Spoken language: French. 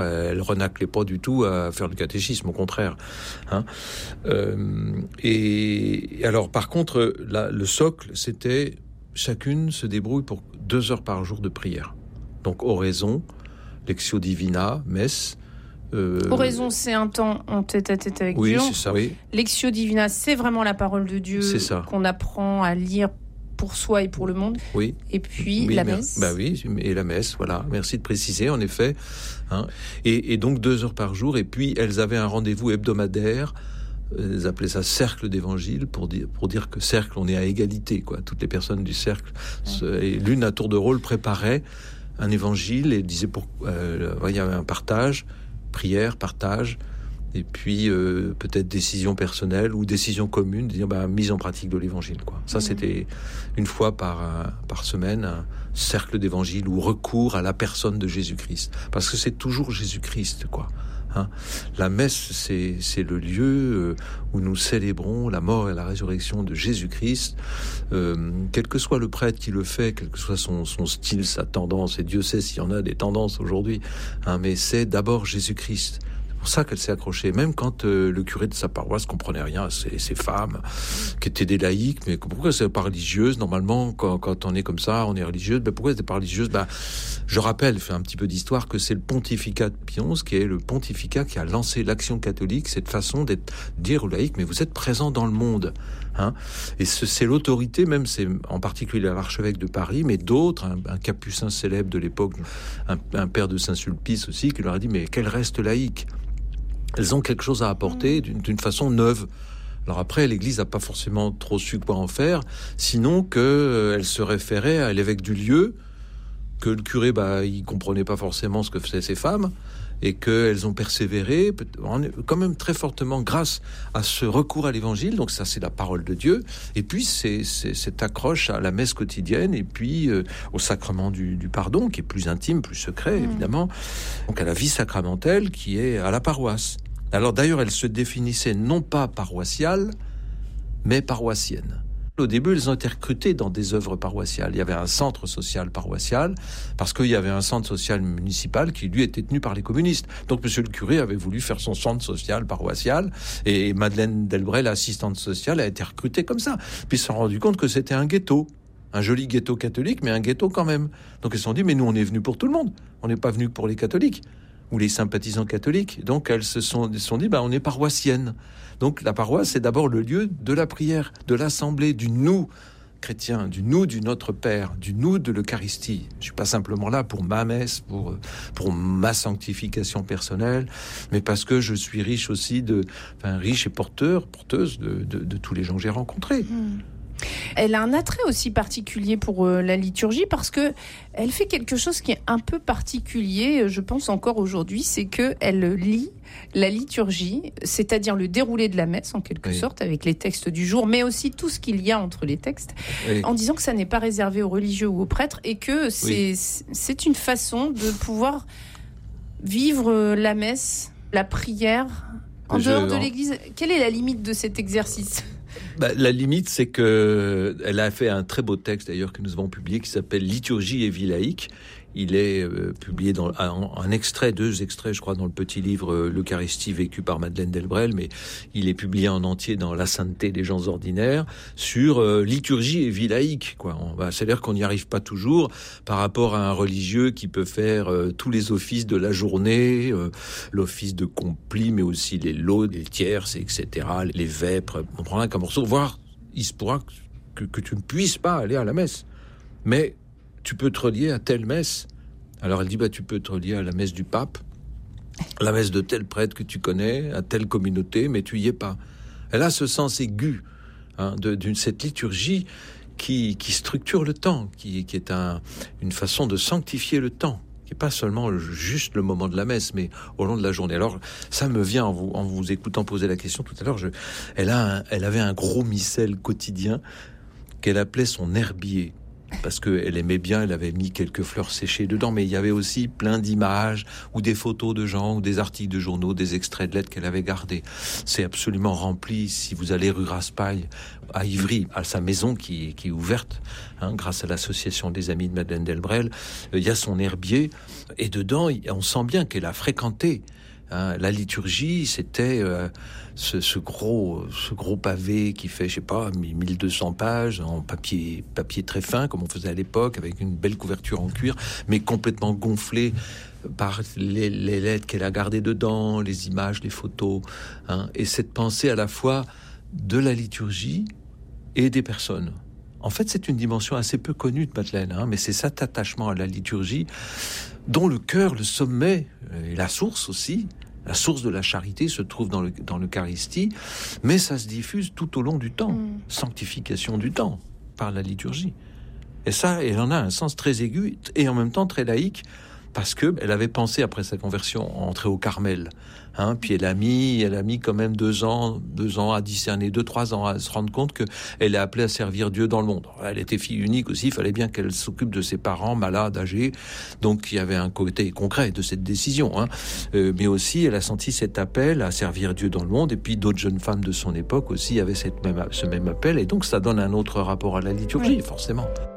Elle renaclait pas du tout à faire le catéchisme, au contraire. Et alors, par contre, le socle, c'était chacune se débrouille pour 2 heures par jour de prière. Donc, oraison, lectio divina, messe. Oraison, c'est un temps en tête-à-tête avec Dieu. Oui, c'est ça, oui. Lectio divina, c'est vraiment la parole de Dieu qu'on apprend à lire pour soi et pour le monde. Oui. Et puis la messe. Et la messe, voilà. Merci de préciser, en effet. Et donc 2 heures par jour. Et puis elles avaient un rendez-vous hebdomadaire. Elles appelaient ça cercle d'évangile pour dire que cercle, on est à égalité, quoi. Toutes les personnes du cercle. Et l'une à tour de rôle préparait un évangile et disait il y avait un partage, prière, partage. Et puis peut-être décision personnelle ou décision commune, de dire mise en pratique de l'évangile, quoi. Ça, c'était une fois par semaine un cercle d'évangile ou recours à la personne de Jésus-Christ, parce que c'est toujours Jésus-Christ, quoi. La messe, c'est le lieu où nous célébrons la mort et la résurrection de Jésus-Christ. Quel que soit le prêtre qui le fait, quel que soit son style, sa tendance, et Dieu sait s'il y en a des tendances aujourd'hui, mais c'est d'abord Jésus-Christ. C'est pour ça qu'elle s'est accrochée, même quand le curé de sa paroisse comprenait rien à ces femmes qui étaient des laïcs. Mais pourquoi c'est pas religieuse? Normalement, quand on est comme ça, on est religieuse. Pourquoi c'est pas religieuse? Je rappelle, fais un petit peu d'histoire, que c'est le pontificat de Pie XI qui est le pontificat qui a lancé l'action catholique, cette façon dire aux laïcs, mais vous êtes présents dans le monde. Et c'est l'autorité, même c'est en particulier l'archevêque de Paris, mais d'autres, un capucin célèbre de l'époque, un père de Saint-Sulpice aussi, qui leur a dit, mais qu'elles restent laïques. Elles ont quelque chose à apporter d'une façon neuve. Alors après, l'Église n'a pas forcément trop su quoi en faire, sinon qu'elle se référait à l'évêque du lieu, que le curé, il comprenait pas forcément ce que faisaient ces femmes, et qu'elles ont persévéré, quand même très fortement, grâce à ce recours à l'évangile. Donc ça, c'est la parole de Dieu. Et puis, c'est cette accroche à la messe quotidienne, et puis au sacrement du pardon, qui est plus intime, plus secret, évidemment. Donc à la vie sacramentelle, qui est à la paroisse. Alors d'ailleurs, elle se définissait non pas paroissiale, mais paroissienne. Au début, elles ont été recrutées dans des œuvres paroissiales. Il y avait un centre social paroissial, parce qu'il y avait un centre social municipal qui, lui, était tenu par les communistes. Donc, monsieur le curé avait voulu faire son centre social paroissial, et Madeleine Delbray, l'assistante sociale, a été recrutée comme ça. Puis ils se sont rendus compte que c'était un ghetto. Un joli ghetto catholique, mais un ghetto quand même. Donc, ils se sont dit, mais nous, on est venus pour tout le monde. On n'est pas venus pour les catholiques ou les sympathisants catholiques. Donc, elles se sont dit, on est paroissiennes. Donc, la paroisse, c'est d'abord le lieu de la prière, de l'assemblée, du nous chrétien, du nous du Notre Père, du nous de l'Eucharistie. Je suis pas simplement là pour ma messe, pour ma sanctification personnelle, mais parce que je suis riche aussi riche et porteuse de tous les gens que j'ai rencontrés. Elle a un attrait aussi particulier pour la liturgie, parce que elle fait quelque chose qui est un peu particulier, je pense encore aujourd'hui, c'est que elle lit la liturgie, c'est-à-dire le déroulé de la messe en quelque sorte, avec les textes du jour, mais aussi tout ce qu'il y a entre les textes, en disant que ça n'est pas réservé aux religieux ou aux prêtres, et que c'est une façon de pouvoir vivre la messe, la prière en dehors de l'Église. Quelle est la limite de cet exercice ? La limite, c'est que elle a fait un très beau texte d'ailleurs que nous avons publié, qui s'appelle Liturgie et vie laïque. Il est publié dans un extrait, 2 extraits, je crois, dans le petit livre L'Eucharistie vécue par Madeleine Delbrel, mais il est publié en entier dans La sainteté des gens ordinaires, sur liturgie et vie laïque, quoi. C'est-à-dire qu'on n'y arrive pas toujours par rapport à un religieux qui peut faire tous les offices de la journée, l'office de complis, mais aussi les laudes, les tierces, etc., les vêpres. On prendra qu'un morceau, voire il se pourra que tu ne puisses pas aller à la messe. Mais tu peux te relier à telle messe. Alors elle dit, tu peux te relier à la messe du pape, à la messe de tel prêtre que tu connais, à telle communauté, mais tu y es pas. Elle a ce sens aigu de cette liturgie qui structure le temps, qui est une façon de sanctifier le temps, qui n'est pas seulement juste le moment de la messe, mais au long de la journée. Alors ça me vient en vous écoutant poser la question tout à l'heure. Elle avait un gros missel quotidien qu'elle appelait son herbier. parce qu'elle aimait bien, elle avait mis quelques fleurs séchées dedans, mais il y avait aussi plein d'images, ou des photos de gens, ou des articles de journaux, des extraits de lettres qu'elle avait gardés. C'est absolument rempli. Si vous allez rue Raspail, à Ivry, à sa maison qui est ouverte, grâce à l'association des amis de Madeleine Delbrel, il y a son herbier, et dedans, on sent bien qu'elle a fréquenté. La liturgie, c'était ce gros pavé qui fait, je sais pas, 1200 pages en papier très fin, comme on faisait à l'époque, avec une belle couverture en cuir, mais complètement gonflé par les lettres qu'elle a gardées dedans, les images, les photos, et cette pensée à la fois de la liturgie et des personnes. En fait, c'est une dimension assez peu connue de Madeleine, mais c'est cet attachement à la liturgie dont le cœur, le sommet et la source aussi, la source de la charité se trouve dans l'Eucharistie, mais ça se diffuse tout au long du temps, sanctification du temps par la liturgie. Et ça, elle en a un sens très aigu et en même temps très laïque, parce que elle avait pensé après sa conversion entrer au Carmel. Puis elle a mis quand même 2 ans à discerner, 2-3 ans à se rendre compte que elle est appelée à servir Dieu dans le monde. Elle était fille unique aussi, il fallait bien qu'elle s'occupe de ses parents malades, âgés. Donc il y avait un côté concret de cette décision. Mais aussi, elle a senti cet appel à servir Dieu dans le monde. Et puis d'autres jeunes femmes de son époque aussi avaient ce même appel. Et donc ça donne un autre rapport à la liturgie, forcément.